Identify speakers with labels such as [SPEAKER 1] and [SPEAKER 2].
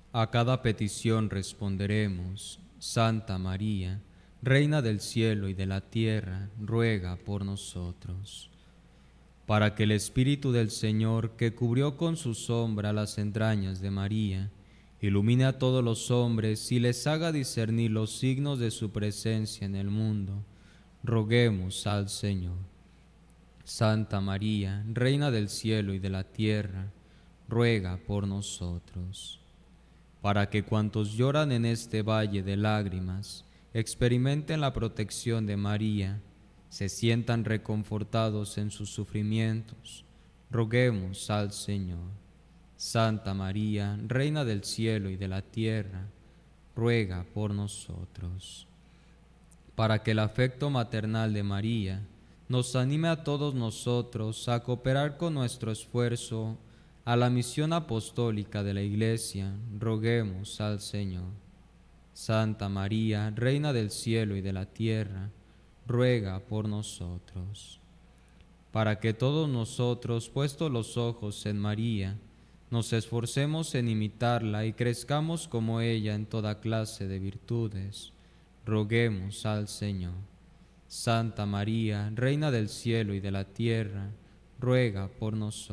[SPEAKER 1] A cada petición responderemos: Santa María, Reina del cielo y de la tierra, ruega por nosotros. Para que el Espíritu del Señor, que cubrió con su sombra las entrañas de María, ilumine a todos los hombres y les haga discernir los signos de su presencia en el mundo, roguemos al Señor. Santa María, Reina del cielo y de la tierra, ruega por nosotros. Para que cuantos lloran en este valle de lágrimas experimenten la protección de María, se sientan reconfortados en sus sufrimientos, roguemos al Señor. Santa María, Reina del cielo y de la tierra, ruega por nosotros. Para que el afecto maternal de María nos anime a todos nosotros a cooperar con nuestro esfuerzo a la misión apostólica de la Iglesia, roguemos al Señor. Santa María, Reina del cielo y de la tierra, ruega por nosotros. Para que todos nosotros, puestos los ojos en María, nos esforcemos en imitarla y crezcamos como ella en toda clase de virtudes, roguemos al Señor. Santa María, Reina del cielo y de la tierra, ruega por nosotros.